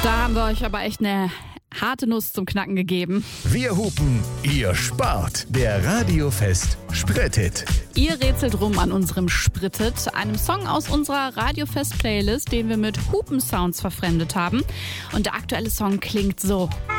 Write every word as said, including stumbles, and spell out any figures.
Da haben wir euch aber echt eine harte Nuss zum Knacken gegeben. Wir hupen, ihr spart. Der Radiofest Sprit-Hit. Ihr rätselt rum an unserem Sprit-Hit, einem Song aus unserer Radiofest-Playlist, den wir mit Hupen-Sounds verfremdet haben. Und der aktuelle Song klingt so.